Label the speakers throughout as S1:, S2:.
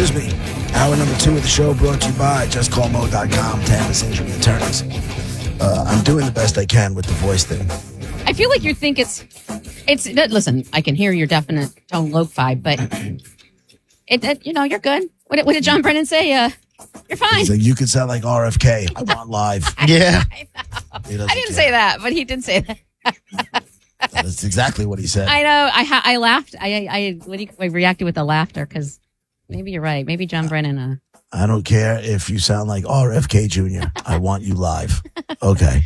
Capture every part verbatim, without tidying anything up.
S1: Excuse me. Hour number two of the show brought to you by just call mo dot com, Tampa's Injury Attorneys. Uh, I'm doing the best I can with the voice thing.
S2: I feel like you think it's, it's. Listen, I can hear your definite tone lo-fi, but it, it, you know, you're good. What did, what did John Brennan say? Uh, you're fine.
S1: He's like, you could sound like R F K. I want live.
S3: Yeah.
S2: I, I didn't care. say that, but he did say that.
S1: That's exactly what he said.
S2: I know. I ha- I laughed. I I, what do you, I reacted with the laughter because maybe you're right. Maybe John Brennan. Uh,
S1: I don't care if you sound like R F K Junior I want you live. Okay.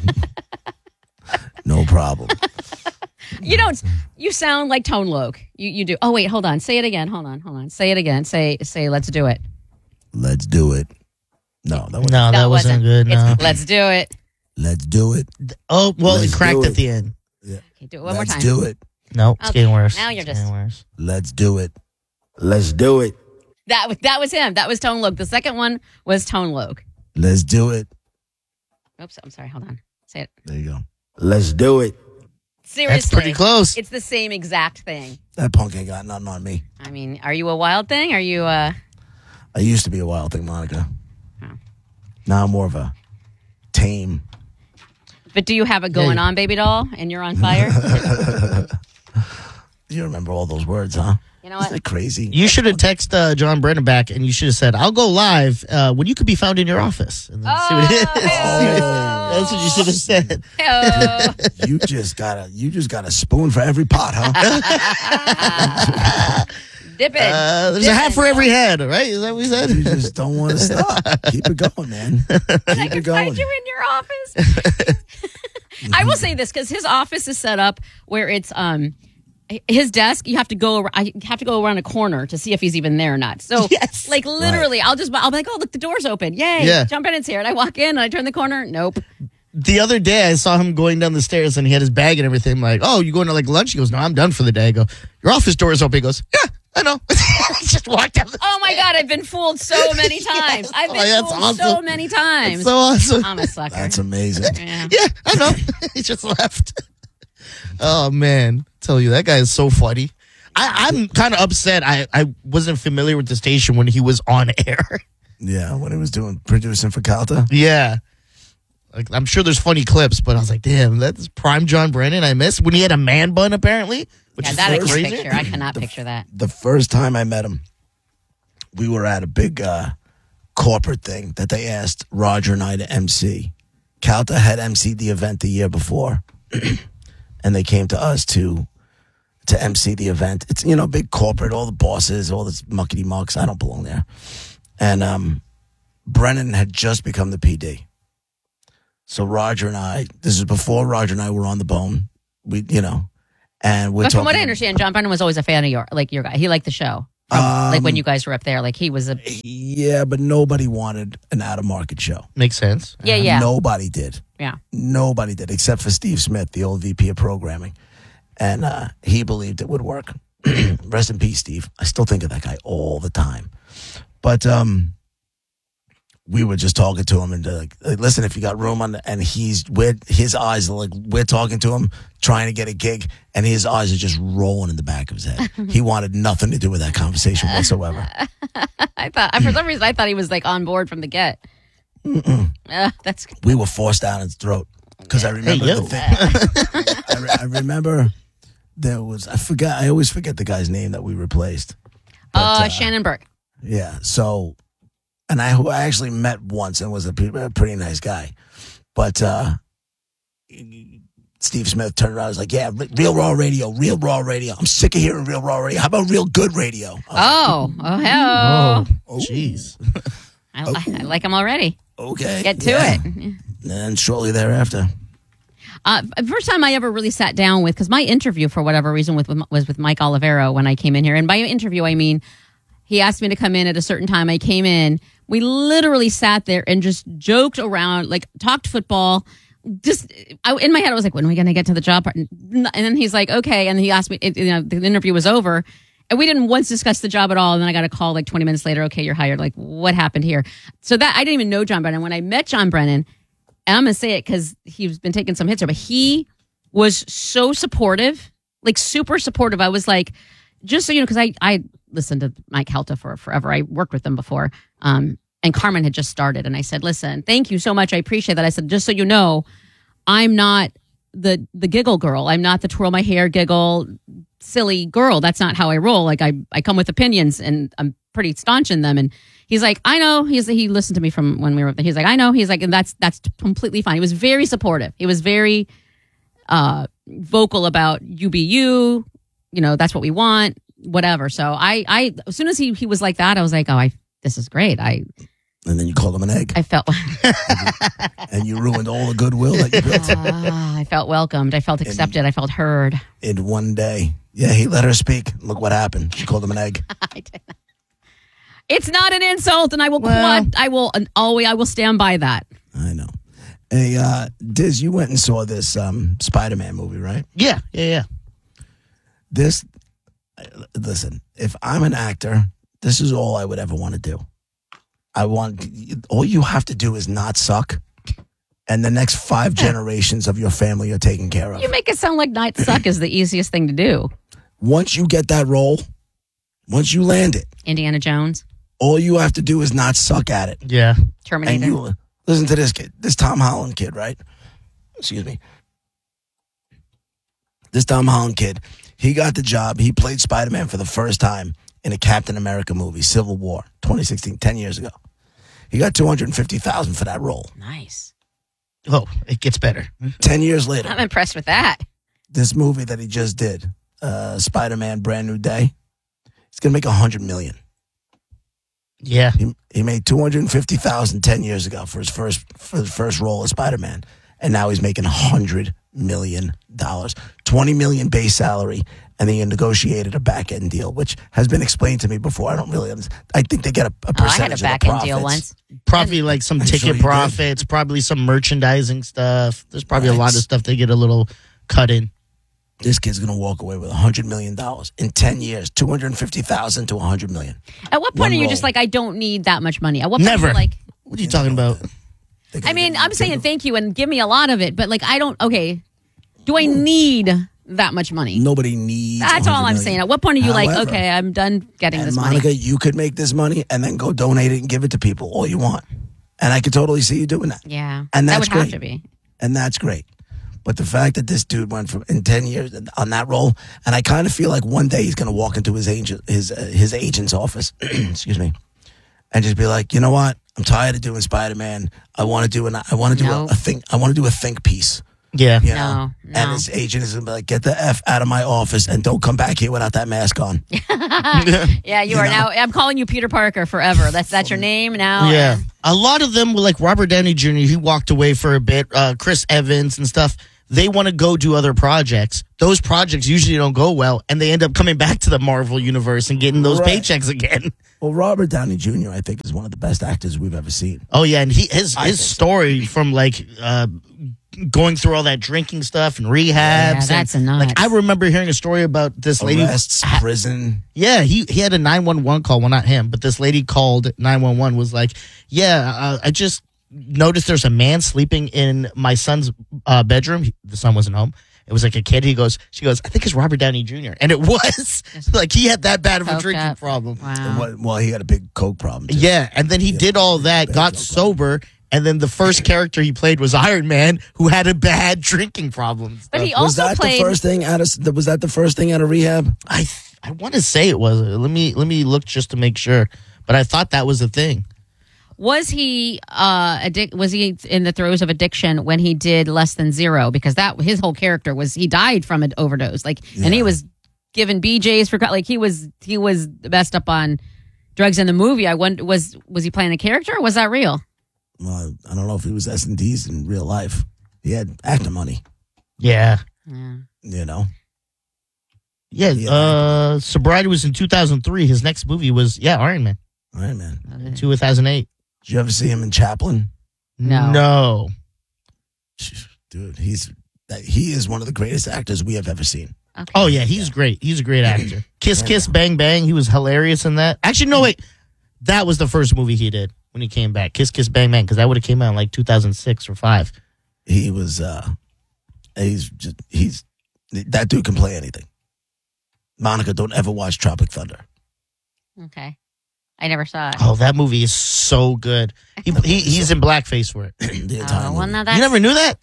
S1: No problem.
S2: You don't. You sound like Tone Loc. You you do. Oh wait, hold on. Say it again. Hold on. Hold on. Say it again. Say say. Let's do it.
S1: Let's do it. No, that wasn't.
S3: No, that,
S2: that
S3: wasn't,
S2: wasn't
S3: good. No.
S2: It's, let's do it.
S1: Let's do it.
S3: Oh well,
S1: Let's
S3: it cracked
S1: do
S3: at
S1: it.
S3: the end.
S1: Yeah.
S2: Okay, do it one
S1: Let's
S2: more time.
S1: do it.
S3: Nope, it's
S2: Okay,
S3: getting worse.
S2: now you're
S3: It's
S2: just-
S3: getting worse.
S1: Let's do it. Let's do it.
S2: That was that was him. That was Tone Loc. The second one was Tone Loc.
S1: Let's do it.
S2: Oops. I'm sorry. Hold on. Say it.
S1: There you go. Let's do it.
S2: Seriously.
S3: That's pretty close.
S2: It's the same exact thing.
S1: That punk ain't got nothing on me.
S2: I mean, are you a wild thing? Are you uh
S1: I used to be a wild thing, Monica.
S2: Oh.
S1: Now I'm more of a tame.
S2: But do you have it going
S3: Yeah.
S2: on, baby doll, and you're on fire?
S1: You remember all those words, huh?
S2: You know
S1: Isn't
S2: what?
S1: it crazy?
S3: You should have texted uh, John Brennan back, and you should have said, "I'll go live uh, when you could be found in your office." And then see what it is.
S2: Oh.
S3: That's what you should have said.
S2: Oh.
S1: You just got a you just got a spoon for every pot, huh?
S2: Dip it.
S3: Uh, there's
S2: Dip
S3: a hat
S2: it.
S3: for every head, right? Is that what we said?
S1: You just don't want to stop. Keep it going, man.
S2: I
S1: Keep
S2: can
S1: it going.
S2: find you in your office. I will say this because his office is set up where it's um his desk. You have to go. ar- I have to go around a corner to see if he's even there or not. So,
S3: Yes.
S2: like literally, I'll just I'll be like, oh look, the door's open. Yay!
S3: Yeah.
S2: John Brennan's here, and I walk in and I turn the corner. Nope.
S3: The other day, I saw him going down the stairs, and he had his bag and everything. I'm like, "Oh, you going to like lunch?" He goes, "No, I'm done for the day." I go, "Your office door is open." He goes, "Yeah, I know." He just walked down the
S2: Oh my God, I've been fooled so many times. I've been
S3: Oh, that's
S2: fooled so
S3: awesome.
S2: many times.
S3: so awesome.
S2: I'm a sucker.
S1: That's amazing.
S2: yeah.
S3: Yeah, I know. He just left. Oh man, tell you that guy is so funny. I, I'm kind of upset. I, I wasn't familiar with the station when he was on air.
S1: Yeah, when he was doing producing for Calta.
S3: Yeah, like I'm sure there's funny clips, but I was like, damn, that's prime John Brennan. I missed when he had a man bun apparently, which
S2: Yeah,
S3: is
S2: that I can
S3: crazy.
S2: picture. I cannot picture that.
S1: The first time I met him, we were at a big uh, corporate thing that they asked Roger and I to M C. Calta had emceed the event the year before, and they came to us to to M C the event. It's, you know, big corporate, all the bosses, all this muckety mucks. I don't belong there. And um, Brennan had just become the P D. So Roger and I, this is before Roger and I were on the bone. We, you know, and we're
S2: But
S1: talking.
S2: from what I understand, John Brennan was always a fan of your like your guy. He liked the show. From, like when you guys were up there, like he was a
S1: Yeah, but nobody wanted an out of market show.
S3: Makes sense.
S2: yeah yeah
S1: Nobody did.
S2: yeah.
S1: Nobody did, except for Steve Smith, the old V P of programming. And uh, he believed it would work. Rest in peace, Steve. I still think of that guy all the time. But um, we were just talking to him and they're like, like, listen, if you got room on the, and he's, we're, his eyes are like, we're talking to him, trying to get a gig, and his eyes are just rolling in the back of his head. He wanted nothing to do with that conversation whatsoever.
S2: I thought for some reason I thought he was like on board from the get. Uh, that's
S1: We were forced down his throat. Because I remember
S3: Hey,
S1: the
S3: yo.
S1: thing. I, re- I remember there was, I forgot, I always forget the guy's name that we replaced. But,
S2: uh, Shannon Burke.
S1: Yeah. So, and I, who I actually met once and was a, pre- a pretty nice guy. But uh, Steve Smith turned around and was like, yeah, re- real raw radio, real raw radio. I'm sick of hearing real raw radio. How about real good radio?
S2: Oh, oh, hell.
S3: Oh, jeez.
S2: I, I, I like him already.
S1: Okay.
S2: Get to
S1: yeah.
S2: it.
S1: And shortly thereafter.
S2: Uh, first time I ever really sat down with, because my interview for whatever reason with, was with Mike Olivero when I came in here. And by interview, I mean, he asked me to come in at a certain time. I came in. We literally sat there and just joked around, like talked football. Just I, in my head, I was like, when are we going to get to the job part? And then he's like, okay. And he asked me, it, you know, the interview was over. And we didn't once discuss the job at all. And then I got a call like twenty minutes later. Okay, you're hired. Like, what happened here? So that I didn't even know John Brennan. When I met John Brennan, and I'm going to say it because he's been taking some hits here, but he was so supportive, like super supportive. I was like, just so you know, because I, I listened to Mike Halta for forever. I worked with them before. Um, and Carmen had just started. And I said, listen, thank you so much. I appreciate that. I said, just so you know, I'm not the the giggle girl. I'm not the twirl my hair, giggle, silly girl. That's not how I roll. Like I, I come with opinions and I'm pretty staunch in them. And he's like, I know. He's he listened to me from when we were. He's like, I know. He's like, and that's that's completely fine. He was very supportive. He was very uh, vocal about you be you. You know, that's what we want. Whatever. So I, I as soon as he he was like that, I was like, oh, I this is great. I.
S1: And then you called him an egg.
S2: I felt.
S1: And you ruined all the goodwill that you built.
S2: uh, I felt welcomed. I felt accepted. I felt heard.
S1: In one day. Yeah, he let her speak. Look what happened. She called him an egg.
S2: I did not. It's not an insult, and I will
S3: Well,
S2: quad, I will always I will stand by that.
S1: I know. Hey, uh, Diz, you went and saw this um, Spider-Man movie, right?
S3: Yeah, yeah, yeah.
S1: This, listen, if I'm an actor, this is all I would ever want to do. I want, all you have to do is not suck, and the next five generations of your family are taken care of.
S2: You make it sound like not suck is the easiest thing to do.
S1: Once you get that role, once you land it,
S2: Indiana Jones,
S1: all you have to do is not suck at it.
S3: Yeah.
S2: Terminator.
S1: And you listen to this kid, this Tom Holland kid, right? Excuse me. This Tom Holland kid, he got the job. He played Spider-Man for the first time in a Captain America movie, Civil War, twenty sixteen, ten years ago. He got two hundred fifty thousand dollars for that role.
S2: Nice.
S3: Oh, it gets better.
S1: ten years later,
S2: I'm impressed with that.
S1: this movie that he just did, uh, Spider-Man Brand New Day, he's going to make one hundred million dollars.
S3: Yeah.
S1: He, he made two hundred fifty thousand dollars ten years ago for his first for his first role as Spider-Man, and now he's making one hundred million dollars, twenty million dollars base salary, and they negotiated a back end deal, which has been explained to me before. I don't really understand. I think they get a, a
S2: Oh, I had
S1: percentage
S2: a back
S1: of the
S2: end deal
S1: profits.
S2: once.
S3: Probably like some
S1: I'm
S3: ticket
S1: sure you did.
S3: profits, probably some merchandising stuff. There's probably a
S1: Right.
S3: lot of stuff they get a little cut in.
S1: This kid's going to walk away with one hundred million dollars in ten years, two hundred fifty thousand dollars to one hundred million dollars.
S2: At what point
S1: One
S2: are you
S1: role.
S2: just like, I don't need that much money? At what point
S3: Never.
S2: are you like,
S3: What are you talking about?
S2: I mean, I'm saying thank you and give me a lot of it, but like, I don't, okay, do I need that much money?
S1: Nobody needs
S2: That's all
S1: one hundred
S2: I'm
S1: million.
S2: saying. At what point are you like,
S1: However,
S2: okay, I'm done getting
S1: And
S2: this
S1: Monica,
S2: money?
S1: you could make this money and then go donate it and give it to people all you want. And I could totally see you doing that.
S2: Yeah.
S1: And
S2: that
S1: that's
S2: would have
S1: great.
S2: to be.
S1: And that's great. But the fact that this dude went from in ten years on that role, and I kind of feel like one day he's going to walk into his agent, his uh, his agent's office, excuse me, and just be like, you know what? I'm tired of doing Spider-Man. I want to do an I want to do
S2: No.
S1: a, a think. I want to do a think piece.
S3: Yeah.
S1: You know?
S2: No, no.
S1: And his agent is gonna be like, get the F out of my office and don't come back here without that mask on.
S2: Yeah, you,
S1: You
S2: are
S1: know?
S2: now. I'm calling you Peter Parker forever. That's that's your name now.
S3: Yeah. A lot of them were like Robert Downey Junior He walked away for a bit. Uh, Chris Evans and stuff. They want to go do other projects. Those projects usually don't go well, and they end up coming back to the Marvel universe and getting those
S1: Right.
S3: paychecks again.
S1: Well, Robert Downey Junior, I think, is one of the best actors we've ever seen.
S3: Oh yeah, and he his
S1: I
S3: his
S1: think so.
S3: story from like uh, going through all that drinking stuff and rehabs.
S2: Yeah,
S3: and,
S2: that's nuts.
S3: Like I remember hearing a story about this lady.
S1: Arrests, prison.
S3: Yeah, he he had a nine one one call. Well, not him, but this lady called nine one one. Was like, yeah, uh, I just noticed there's a man sleeping in my son's uh, bedroom. He- The son wasn't home. It was like a kid. He goes, she goes, I think it's Robert Downey Junior And it was like he had that bad of a
S2: Coked
S3: drinking
S2: up.
S3: problem.
S2: Wow.
S1: Well, well, he had a big coke problem. Too.
S3: Yeah, and then he
S1: Yeah,
S3: did all that,
S1: bad
S3: got
S1: joke.
S3: sober, and then the first character he played was Iron Man, who had a bad drinking problem.
S2: But he
S1: Was
S2: also
S1: that
S2: played.
S1: the first thing out of? Was that the first thing out of rehab?
S3: I th- I want to say it was. Let me let me look just to make sure. But I thought that was the thing.
S2: Was he uh addic- was he in the throes of addiction when he did Less Than Zero? Because that his whole character was he died from an overdose. Like and he
S1: Yeah.
S2: was given B Js for like he was he was messed up on drugs in the movie. I wonder was was he playing a character or was that real?
S1: Well, I don't know if he was S and D's in real life. He had actor money,
S3: Yeah.
S2: Yeah.
S1: you know.
S3: Yeah,
S1: Yeah.
S3: uh, sobriety was in two thousand three. His next movie was, yeah, Iron Man,
S1: All right, man.
S3: two thousand eight.
S1: Did you ever see him in Chaplin?
S2: No.
S3: No.
S1: Dude, he's he is one of the greatest actors we have ever seen.
S2: Okay.
S3: Oh, yeah, he's great. He's a great actor. Kiss,
S1: Yeah.
S3: Kiss, Bang, Bang. He was hilarious in that. Actually, no, wait. That was the first movie he did when he came back. Kiss, Kiss, Bang, Bang, because that would have came out in like two thousand six or five.
S1: He was uh he's just he's that dude can play anything. Monica, don't ever watch Tropic Thunder.
S2: Okay. I never saw it.
S3: Oh, that movie is so good. He, he he's in blackface for it.
S1: The entire
S2: Oh,
S1: movie.
S2: well, now that's,
S3: You never knew that?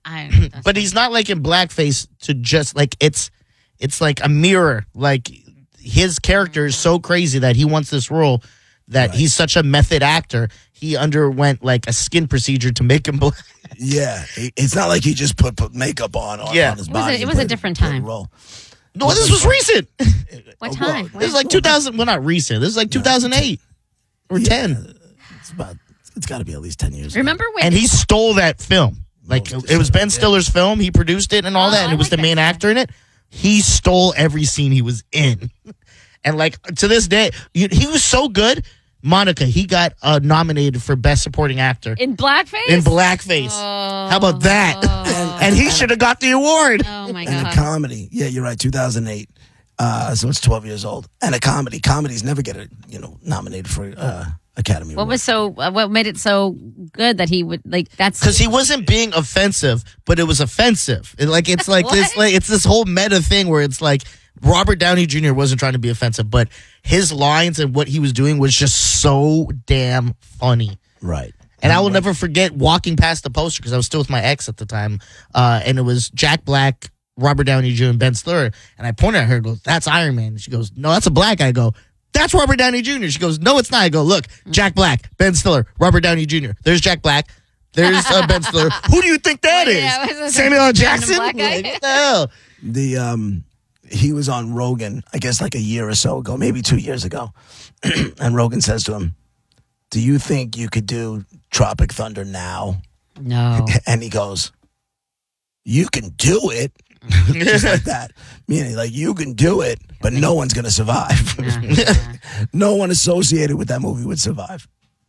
S2: I,
S3: But he's not like in blackface to just like it's it's like a mirror. Like his character is so crazy that he wants this role that
S1: Right.
S3: he's such a method actor. He underwent like a skin procedure to make him black.
S1: Yeah, it- it's not like he just put, put makeup on, on,
S3: Yeah.
S1: on his
S2: It was a-
S1: body.
S2: it
S1: and
S2: was a
S1: played-
S2: different
S1: played a
S2: time.
S1: Role.
S3: No, this was recent.
S2: what
S1: Oh,
S2: time?
S1: well,
S3: This is like two thousand. Well, not recent. This is like two thousand eight or ten.
S1: It's about. It's got to be at least ten years.
S2: Remember when?
S3: And he stole that film. Like
S1: Most
S3: it was Ben
S1: definitely.
S3: Stiller's film. He produced it and all
S2: Oh,
S3: that, and
S2: I
S3: it was
S2: like
S3: the
S2: that
S3: main
S2: guy.
S3: actor in it. He stole every scene he was in, and like to this day, you- he was so good. Monica, he got uh, nominated for Best Supporting Actor
S2: in blackface?
S3: in blackface.
S2: Oh,
S3: How about that?
S2: oh.
S3: And he should have got the award.
S2: Oh my
S1: and a
S2: god.
S1: comedy. Yeah, you're right. two thousand eight. Uh, so it's twelve years old. And a comedy. Comedies never get a, you know nominated for uh, Academy
S2: What
S1: Award.
S2: was so? Uh, what made it so good that he would like? That's
S3: Because he wasn't being offensive, but it was offensive. It, like it's like this,
S2: What?
S3: like it's this whole meta thing where it's like Robert Downey Junior wasn't trying to be offensive, but his lines and what he was doing was just so damn funny.
S1: Right.
S3: And I will never forget walking past the poster because I was still with my ex at the time, uh, and it was Jack Black, Robert Downey Junior, and Ben Stiller. And I pointed at her, and goes, "That's Iron Man." And she goes, "No, that's a black guy." I go, "That's Robert Downey Junior" She goes, "No, it's not." I go, "Look, Jack Black, Ben Stiller, Robert Downey Junior There's Jack Black. There's uh, Ben Stiller. Who do you think that is?
S2: Yeah, it was a
S3: Samuel L.
S2: random
S3: Jackson?
S2: black guy.
S3: Like, what the hell?"
S1: The um, he was on Rogan, I guess like a year or so ago, maybe two years ago, and Rogan says to him, "Do you think you could do Tropic Thunder now?"
S2: no.
S1: And he goes, "You can do it." Just like that. Meaning, like, you can do it, but no one's going to survive.
S2: Yeah.
S1: No one associated with that movie would survive.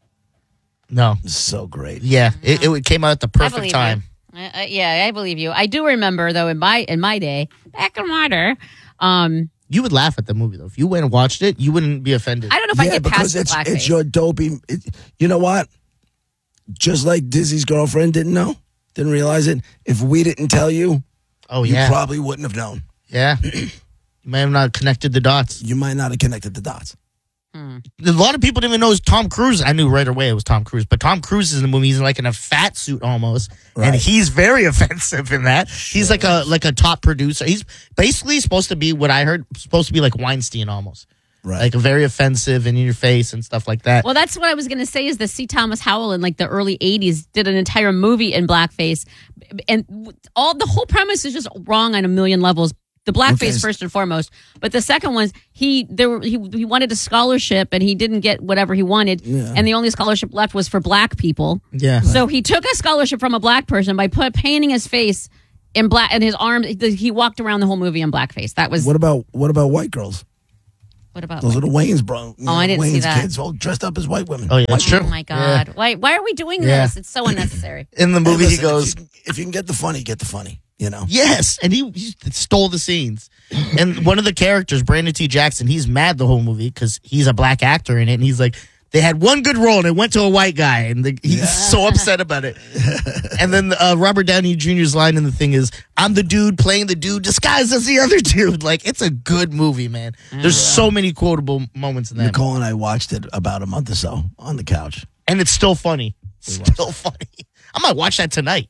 S3: No.
S1: It's so great.
S3: Yeah, it, it came out at the
S2: I
S3: perfect
S2: believe
S3: time.
S2: You. Uh, uh, yeah, I believe you. I do remember though in my in my day, back in my day, um,
S3: You would laugh at the movie, though. If you went and watched it, you wouldn't be offended.
S2: I don't know if I
S1: Yeah,
S2: get
S1: because
S2: past the
S1: it's
S2: blackface.
S1: it's your dopey. It, you know what? Just like Dizzy's girlfriend didn't know, didn't realize it. If we didn't tell you,
S3: oh,
S1: you
S3: yeah.
S1: probably wouldn't have known.
S3: yeah. You may have not connected the dots.
S1: You might not have connected the dots.
S3: A lot of people didn't even know it was Tom Cruise. I knew right away it was Tom Cruise, but Tom Cruise is in the movie. He's like in a fat suit almost, and
S1: Right.
S3: he's very offensive in that. He's like a like a top producer. He's basically supposed to be what I heard supposed to be like Weinstein almost,
S1: Right.
S3: like very offensive and in your face and stuff like that.
S2: Well, that's what I was going to say is the C. Thomas Howell in like the early eighties did an entire movie in blackface. And all the whole premise is just wrong on a million levels. The blackface
S1: Okay.
S2: first and foremost, but the second was he there were, he he wanted a scholarship and he didn't get whatever he wanted,
S1: Yeah.
S2: and the only scholarship left was for black people.
S3: yeah,
S2: So he took a scholarship from a black person by put, painting his face in black and his arms. He walked around the whole movie in blackface. That was
S1: What about what about white girls?
S2: what about?
S1: Those are the Wayne's, bro. You
S2: Oh, I didn't see
S1: Wayne's
S2: that.
S1: kids all dressed up as white women.
S3: oh yeah, that's true.
S2: Oh my God! Why why are we doing
S3: Yeah.
S2: this? It's so unnecessary.
S3: Yeah. In the
S1: Hey,
S3: movie,
S1: listen,
S3: he goes,
S1: if you, if you can get the funny, get the funny. You know.
S3: yes, and he, he stole the scenes. And one of the characters, Brandon T. Jackson, he's mad the whole movie because he's a black actor in it, and he's like, they had one good role and it went to a white guy, and the, he's
S1: Yeah.
S3: so upset about it. And then uh, Robert Downey Junior's line in the thing is, "I'm the dude playing the dude disguised as the other dude." Like, it's a good movie, man. There's so many quotable moments in that,
S1: Nicole and I watched it about a month or so on the couch.
S3: and it's still funny. Still funny. I might watch that tonight.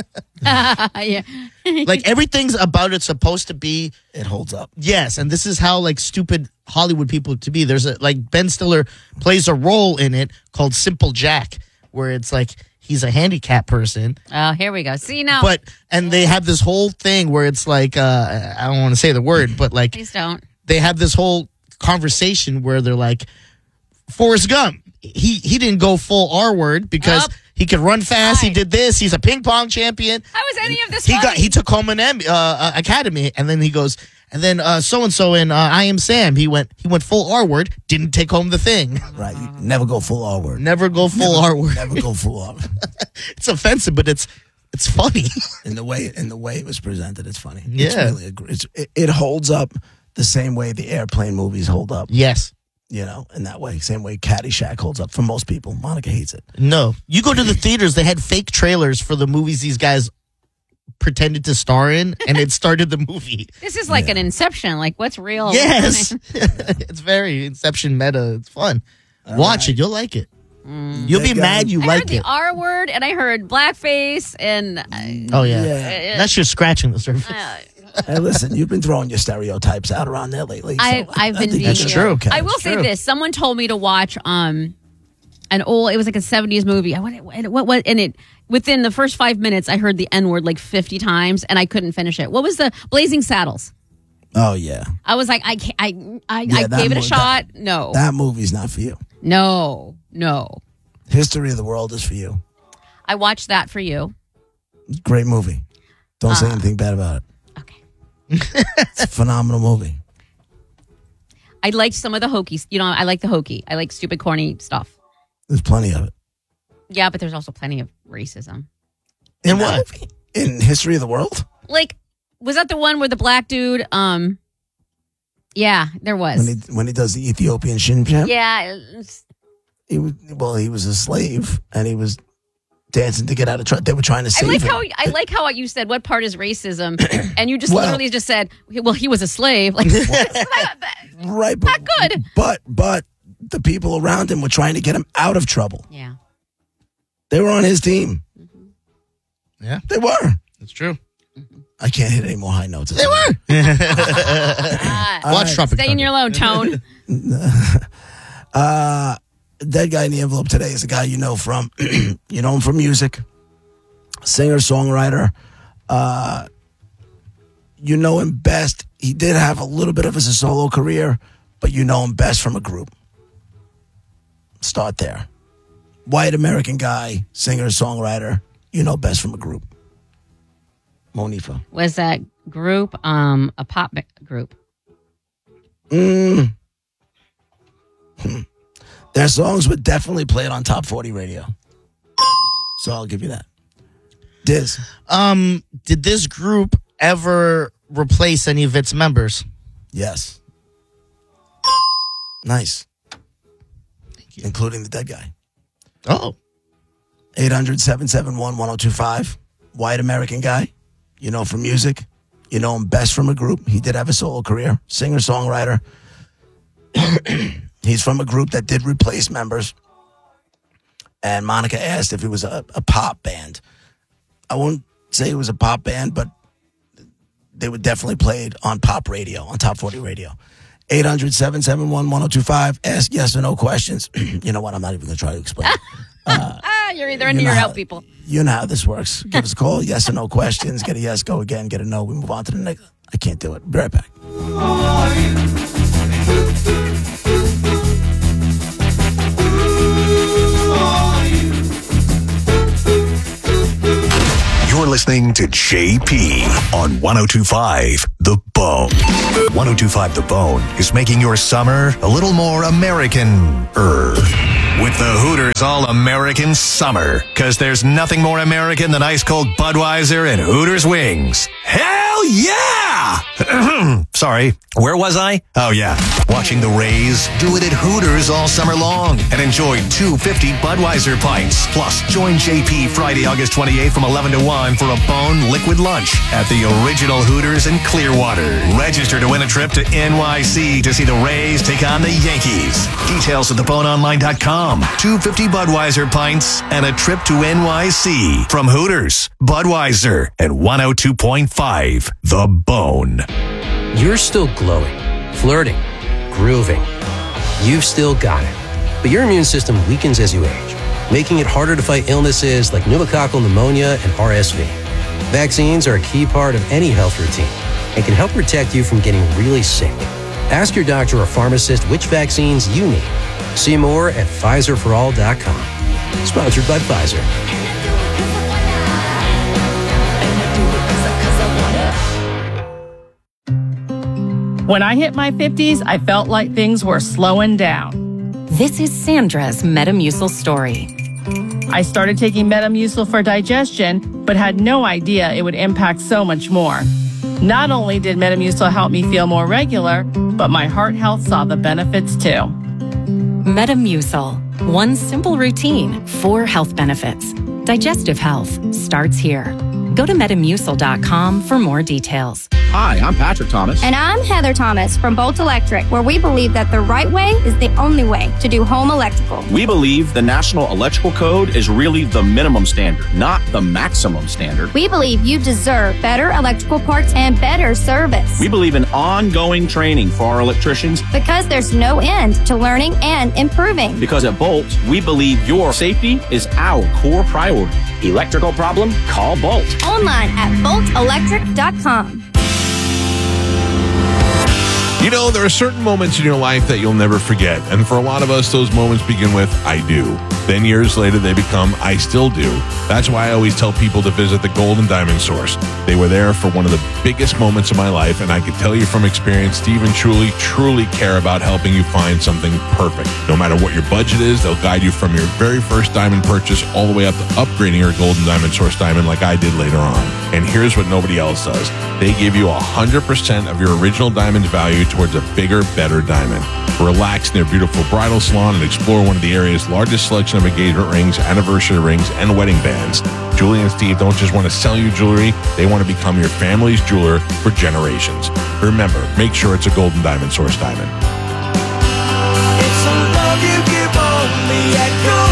S2: yeah.
S3: Like, everything's about it supposed to be.
S1: It holds up.
S3: Yes, and this is how like stupid Hollywood people to be. There's a like Ben Stiller plays a role in it called Simple Jack, where it's like he's a handicapped person,
S2: Oh, here we go. See now,
S3: but and they have this whole thing where it's like uh, I don't want to say the word, but like
S2: please don't.
S3: they have this whole conversation where they're like, Forrest Gump, he he didn't go full R word because
S2: Up.
S3: he could run fast. He
S2: Right.
S3: did this. He's a ping pong champion.
S2: How is any of this?
S3: He
S2: funny?
S3: got he took home an Emmy, uh, uh, academy, and then he goes, and then so and so in uh, I Am Sam, he went he went full R word, didn't take home the thing.
S1: Right. You never go full R word.
S3: Never go full R word.
S1: Never go full R.
S3: It's offensive, but it's it's funny.
S1: In the way in the way it was presented, it's funny.
S3: Yeah.
S1: It's really a, gr- it's, it, it holds up the same way the airplane movies hold up.
S3: Yes.
S1: You know, in that way, same way Caddyshack holds up for most people. Monica hates it.
S3: No. You go to the theaters, they had fake trailers for the movies these guys pretended to star in, and it started the movie.
S2: This is like
S1: Yeah.
S2: an Inception. Like, what's real?
S3: Yes. It's very Inception meta. It's fun. Watch it. You'll like it. You'll be
S1: That guy-
S3: mad you
S2: I
S3: like
S2: heard the
S3: it.
S2: R word, and I heard blackface, and uh,
S3: Oh, yeah.
S1: Yeah.
S3: That's just scratching the surface.
S2: uh,
S1: Hey, listen, you've been throwing your stereotypes out around there lately. so
S2: I- I've
S1: I
S2: been
S1: think
S2: being-
S1: that's
S3: That's true.
S1: okay.
S2: I will
S3: It's
S2: say
S3: true.
S2: this: someone told me to watch um an old. It was like a seventies movie. I what what what and it within the first five minutes, I heard the N word like fifty times, and I couldn't finish it. What was the Blazing Saddles?
S1: Oh yeah,
S2: I was like, I can't, I I,
S1: Yeah,
S2: I
S1: that
S2: gave it a
S1: mo-
S2: shot. no,
S1: that movie's not for you.
S2: no, no.
S1: History of the World is for you.
S2: I watched that for you.
S1: Great movie. Don't
S2: Uh.
S1: say anything bad about it.
S2: Okay.
S1: It's a phenomenal movie.
S2: I liked some of the hokey. You know, I like the hokey. I like stupid, corny stuff.
S1: There's plenty of it.
S2: Yeah, but there's also plenty of racism.
S3: In
S1: that
S3: what?
S1: movie? In History of the World?
S2: Like, was that the one where the black dude? Um, yeah, there was.
S1: When he when he does the Ethiopian shin jam?
S2: yeah, it's-
S1: He was, well, he was a slave and he was dancing to get out of trouble. They were trying to
S2: I
S1: save
S2: like
S1: him.
S2: how I like how you said what part is racism, and you just
S1: Well-
S2: literally just said, well, he was a slave. Like,
S1: right, but,
S2: not good.
S1: But but the people around him were trying to get him out of trouble.
S2: yeah.
S1: They were on his team.
S3: Yeah,
S1: They were.
S3: that's true.
S1: I can't hit any more high notes.
S3: They were.
S2: Ah,
S3: Watch Tropic
S2: stay in
S3: Thunder.
S2: your low tone.
S1: Uh, Dead Guy in the Envelope today is a guy you know from, you know him from music, singer, songwriter. Uh, you know him best. He did have a little bit of a solo career, but you know him best from a group. Start there. White American guy, singer, songwriter. You know best from a group. Monifa.
S2: Was that group um a pop mi- group?
S1: Mm. Hmm. Their songs were definitely played on Top forty radio. So I'll give you that. Diz.
S3: Um, did this group ever replace any of its members?
S1: Yes. Nice. Including the dead guy.
S3: Oh,
S1: eight hundred, seven seven one, one oh two five. White American guy. You know from music. You know him best from a group. He did have a solo career. Singer, songwriter. He's from a group that did replace members. And Monica asked if it was a, a pop band. I won't say it was a pop band, but they were definitely played on pop radio, on Top forty radio. eight hundred, seven seven one, one oh two five. Ask yes or no questions. You know what? I'm not even going to try to explain.
S2: Ah, you're either into
S1: You
S2: your
S1: know
S2: out
S1: how-
S2: people.
S1: You know how this works. Give us a call, yes or no questions. Get a yes, go again. Get a no. We move on to the next. I can't do it. Be right back.
S4: You're listening to J P on one oh two point five The Bone. one oh two point five The Bone is making your summer a little more American-er. With the Hooters All-American Summer. Because there's nothing more American than ice-cold Budweiser and Hooters wings. Hell yeah! Sorry, where was I? Oh yeah, watching the Rays do it at Hooters all summer long and enjoy two fifty Budweiser pints. Plus, join J P Friday, August twenty-eighth from eleven to one for a Bone Liquid Lunch at the original Hooters in Clearwater. Register to win a trip to N Y C to see the Rays take on the Yankees. Details at the bone online dot com. two fifty Budweiser pints and a trip to N Y C from Hooters, Budweiser, and one oh two point five The Bone.
S5: You're still glowing, flirting, grooving. You've still got it. But your immune system weakens as you age, making it harder to fight illnesses like pneumococcal pneumonia and R S V. Vaccines are a key part of any health routine and can help protect you from getting really sick. Ask your doctor or pharmacist which vaccines you need. See more at Pfizer for all dot com. Sponsored by Pfizer.
S6: When I hit my fifties, I felt like things were slowing down.
S7: This is Sandra's Metamucil story.
S6: I started taking Metamucil for digestion, but had no idea it would impact so much more. Not only did Metamucil help me feel more regular, but my heart health saw the benefits too.
S7: Metamucil. One simple routine, four health benefits. Digestive health starts here. Go to metamucil dot com for more details.
S8: Hi, I'm Patrick Thomas.
S9: And I'm Heather Thomas from Bolt Electric, where we believe that the right way is the only way to do home electrical.
S8: We believe the National Electrical Code is really the minimum standard, not the maximum standard.
S9: We believe you deserve better electrical parts and better service.
S8: We believe in ongoing training for our electricians
S9: because there's no end to learning and improving.
S8: Because at Bolt, we believe your safety is our core priority. Electrical problem? Call Bolt.
S9: Online at bolt electric dot com.
S10: You know, there are certain moments in your life that you'll never forget. And for a lot of us, those moments begin with, I do. Then years later, they become, I still do. That's why I always tell people to visit the Gold and Diamond Source. They were there for one of the biggest moments of my life, and I can tell you from experience, Steve and Truly truly care about helping you find something perfect. No matter what your budget is, they'll guide you from your very first diamond purchase all the way up to upgrading your Gold and Diamond Source diamond like I did later on. And here's what nobody else does. They give you one hundred percent of your original diamond's value towards a bigger, better diamond. Relax in their beautiful bridal salon and explore one of the area's largest selection of engagement rings, anniversary rings, and wedding bands. Julie and Steve don't just want to sell you jewelry, they want to become your family's jeweler for generations. Remember, make sure it's a Gold and Diamond Source diamond.
S11: It's some love you give only at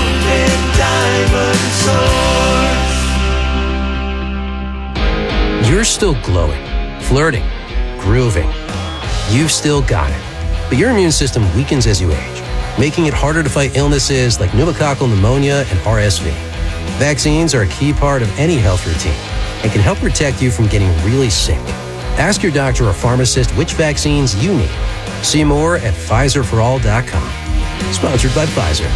S11: Gold and Diamond Source.
S5: You're still glowing, flirting, grooving. You've still got it. But your immune system weakens as you age, making it harder to fight illnesses like pneumococcal pneumonia and R S V. Vaccines are a key part of any health routine and can help protect you from getting really sick. Ask your doctor or pharmacist which vaccines you need. See more at Pfizer for all dot com. Sponsored by Pfizer.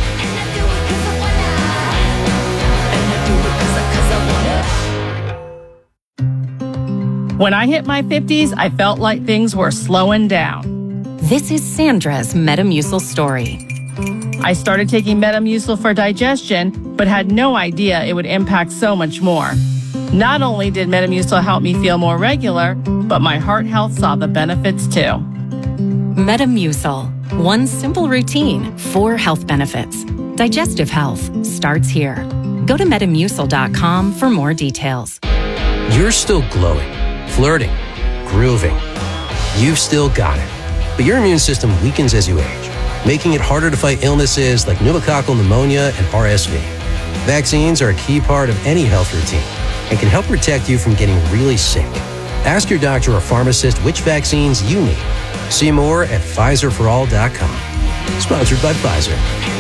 S6: When I hit my fifties, I felt like things were slowing down.
S7: This is Sandra's Metamucil story.
S6: I started taking Metamucil for digestion, but had no idea it would impact so much more. Not only did Metamucil help me feel more regular, but my heart health saw the benefits too.
S7: Metamucil. One simple routine, four health benefits. Digestive health starts here. Go to metamucil dot com for more details.
S5: You're still glowing, flirting, grooving. You've still got it. But your immune system weakens as you age, making it harder to fight illnesses like pneumococcal pneumonia and R S V. Vaccines are a key part of any health routine and can help protect you from getting really sick. Ask your doctor or pharmacist which vaccines you need. See more at Pfizer for all dot com. Sponsored by Pfizer.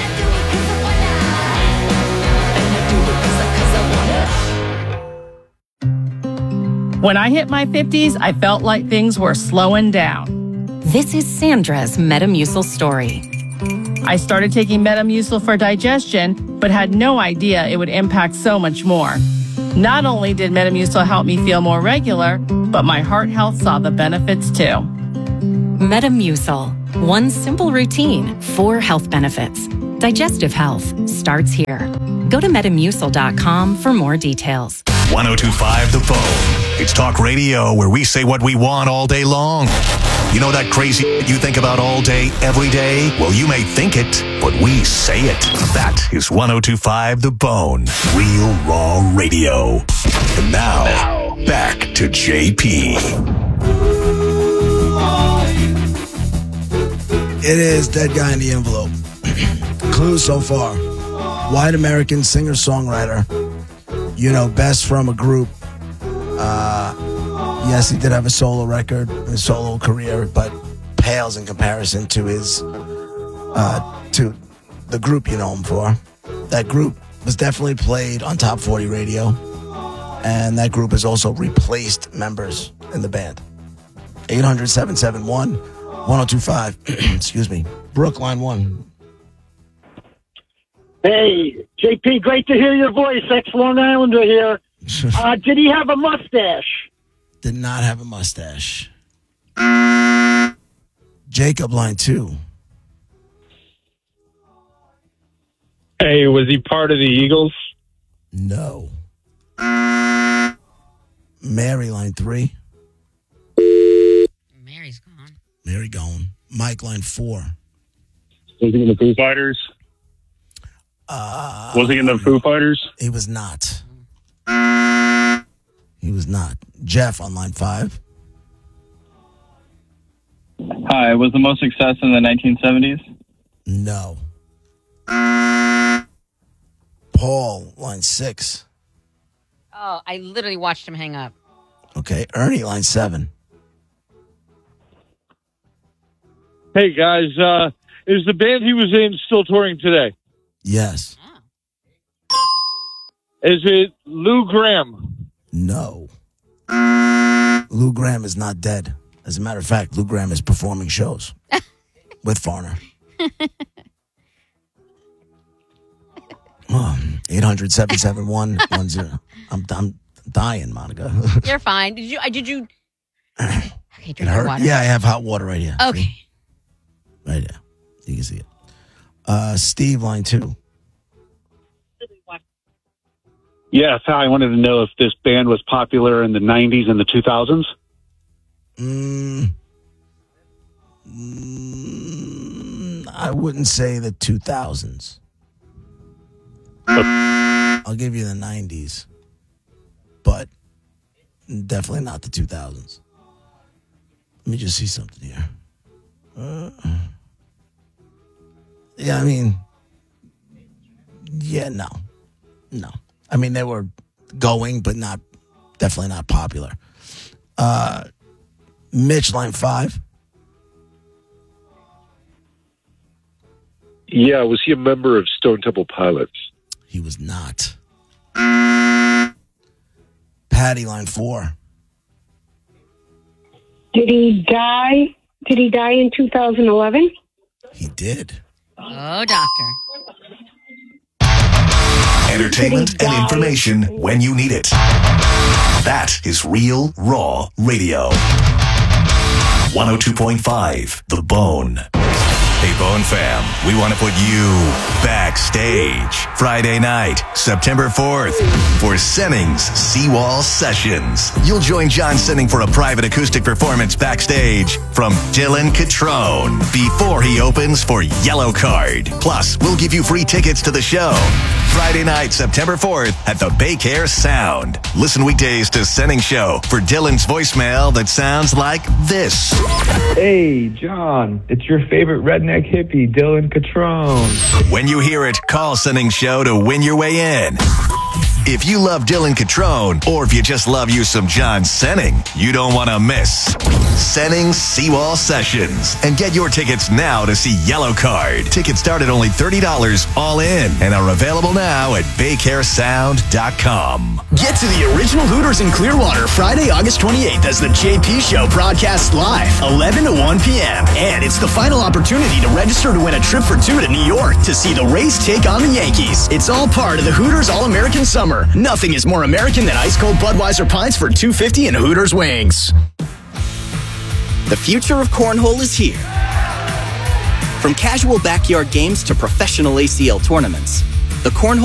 S6: When I hit my fifties, I felt like things were slowing down.
S7: This is Sandra's Metamucil story.
S6: I started taking Metamucil for digestion, but had no idea it would impact so much more. Not only did Metamucil help me feel more regular, but my heart health saw the benefits too.
S7: Metamucil. One simple routine, four health benefits. Digestive health starts here. Go to metamucil dot com for more details.
S4: one oh two point five The Bone. It's talk radio where we say what we want all day long. You know that crazy you think about all day, every day? Well, you may think it, but we say it. That is one oh two point five The Bone. Real raw radio. And now, back to J P.
S1: It is Dead Guy in the Envelope. Clues so far. White American singer-songwriter. You know, best from a group. Uh, yes, he did have a solo record, a solo career, but pales in comparison to his, uh, to the group you know him for. That group was definitely played on Top forty radio, and that group has also replaced members in the band. eight hundred, seven seven one, one oh two five. Excuse me. Brookline one.
S12: Hey, J P, great to hear your voice. Ex-Long Islander here. Uh, did he have a mustache?
S1: Did not have a mustache. Jacob, line two.
S13: Hey, was he part of the Eagles?
S1: No. Mary, line three.
S2: Mary's gone.
S1: Mary gone. Mike, line four.
S13: Was he in the Foo Fighters?
S1: Uh,
S13: was he in the Foo Fighters?
S1: He was not. He was not. Jeff on line five.
S14: Hi, was the most success in the nineteen seventies?
S1: No. Paul, line six.
S2: Oh, I literally watched him hang up.
S1: Okay. Ernie, line seven.
S15: Hey, guys, uh, is the band he was in still touring today?
S1: Yes.
S15: Is it Lou Graham?
S1: No. Lou Graham is not dead. As a matter of fact, Lou Graham is performing shows with Farner. eight hundred, seven seven one, one zero. I'm, I'm dying, Monica.
S2: You're fine. Did you? I Did you? Okay,
S1: It
S2: drink your
S1: hurt?
S2: water.
S1: Yeah, I have hot water right here.
S2: Okay.
S1: See? Right there. You can see it. Uh, Steve, line two.
S16: Yes, I wanted to know if this band was popular in the nineties and the two thousands.
S1: Mm, mm, I wouldn't say the two thousands. I'll give you the nineties, but definitely not the two thousands. Let me just see something here. Uh, yeah, I mean, yeah, no, no. I mean, they were going, but not, definitely not popular. Uh, Mitch, line five.
S17: Yeah, was he a member of Stone Temple Pilots?
S1: He was not. Patty, line four.
S18: Did he die? Did he die in two thousand eleven?
S1: He did.
S2: Oh, doctor.
S4: Entertainment and information when you need it. That is Real Raw Radio. one oh two point five The Bone. Hey, Bone fam, we want to put you backstage Friday night, September fourth, for Senning's Seawall Sessions. You'll join John Senning for a private acoustic performance backstage from Dylan Catrone before he opens for Yellow Card. Plus, we'll give you free tickets to the show. Friday night, September fourth at the Baycare Sound. Listen weekdays to Senning Show for Dylan's voicemail that sounds like this.
S19: Hey, John, it's your favorite redneck hippie, Dylan Catrone.
S4: When you hear it, call Senning Show to win your way in. If you love Dylan Catrone, or if you just love you some John Senning, you don't want to miss Senning's Seawall Sessions. And get your tickets now to see Yellow Card. Tickets start at only thirty dollars all in and are available now at baycare sound dot com.
S20: Get to the original Hooters in Clearwater Friday, August twenty-eighth as the J P Show broadcasts live, eleven to one p.m. And it's the final opportunity to register to win a trip for two to New York to see the Rays take on the Yankees. It's all part of the Hooters All-American Summer. Nothing is more American than ice-cold Budweiser pints for two dollars and fifty cents and Hooters wings.
S21: The future of cornhole is here. From casual backyard games to professional A C L tournaments, the cornhole